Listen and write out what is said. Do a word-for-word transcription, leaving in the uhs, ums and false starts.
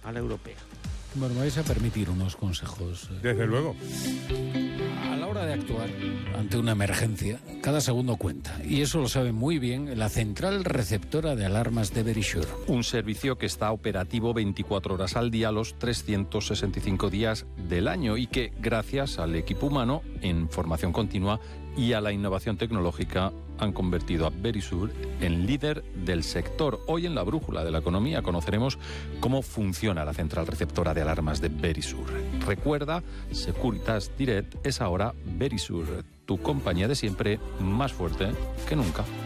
a la europea. Bueno, me vais a permitir unos consejos. Desde luego. A la hora de actuar ante una emergencia, cada segundo cuenta. Y eso lo sabe muy bien la central receptora de alarmas de Verisure. Un servicio que está operativo veinticuatro horas al día, los trescientos sesenta y cinco días del año, y que, gracias al equipo humano en formación continua y a la innovación tecnológica, han convertido a Verisure en líder del sector. Hoy en la brújula de la economía conoceremos cómo funciona la central receptora de alarmas de Verisure. Recuerda, Securitas Direct es ahora Verisure, tu compañía de siempre, más fuerte que nunca.